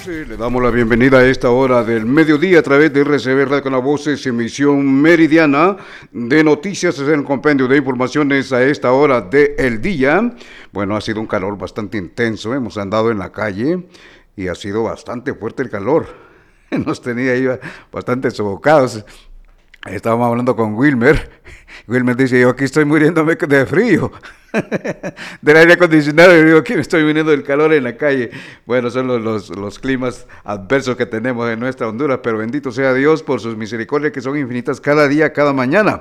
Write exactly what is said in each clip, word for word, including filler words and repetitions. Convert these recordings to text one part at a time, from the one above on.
Sí, le damos la bienvenida a esta hora del mediodía a través de R C B Radio con la Voces, emisión meridiana de noticias, es el compendio de informaciones a esta hora del día. Bueno, ha sido un calor bastante intenso, hemos andado en la calle y ha sido bastante fuerte el calor. Nos tenía ahí bastante sofocados. Estábamos hablando con Wilmer. Wilmer dice, yo aquí estoy muriéndome de frío. Del aire acondicionado, y digo, aquí me estoy muriendo del calor en la calle. Bueno, son los, los, los climas adversos que tenemos en nuestra Honduras, pero bendito sea Dios por sus misericordias que son infinitas cada día, cada mañana.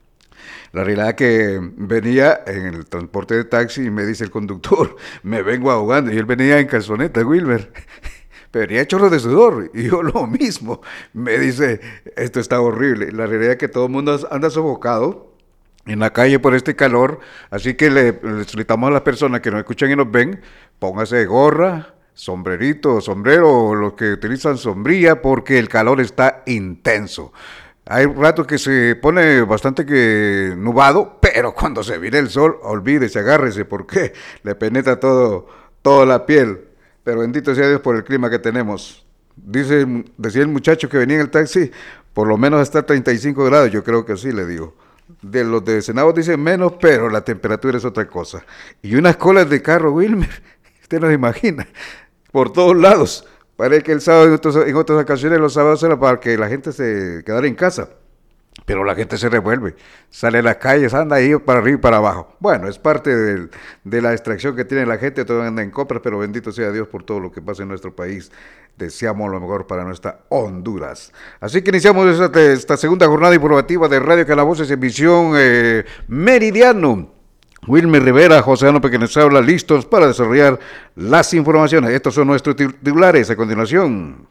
La realidad que venía en el transporte de taxi y me dice el conductor, me vengo ahogando, y él venía en calzoneta, Wilmer. Venía chorro de sudor, y yo lo mismo. Me dice, esto está horrible. La realidad es que todo el mundo anda sofocado en la calle por este calor, así que le, le solicitamos a las personas que nos escuchan y nos ven, póngase gorra, sombrerito, sombrero, o los que utilizan sombrilla, porque el calor está intenso. Hay ratos que se pone bastante que nublado, pero cuando se viene el sol, olvídese, agárrese, porque le penetra todo, toda la piel. Pero bendito sea Dios por el clima que tenemos. Dice, decía el muchacho que venía en el taxi, por lo menos hasta treinta y cinco grados, yo creo que sí, le digo. De los de Senado dicen menos, pero la temperatura es otra cosa. Y unas colas de carro, Wilmer, usted no se imagina, por todos lados. Parece que el sábado en, otros, en otras ocasiones los sábados era para que la gente se quedara en casa. Pero la gente se revuelve, sale a las calles, anda ahí para arriba y para abajo. Bueno, es parte de, de la distracción que tiene la gente, todo anda en compras, pero bendito sea Dios por todo lo que pasa en nuestro país. Deseamos lo mejor para nuestra Honduras. Así que iniciamos esta, esta segunda jornada informativa de Radio Calavoces, emisión eh, meridiano. Wilmer Rivera, José Ano que nos habla, listos para desarrollar las informaciones. Estos son nuestros titulares a continuación.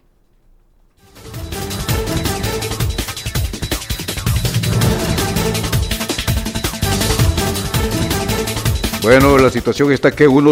Bueno, la situación está que uno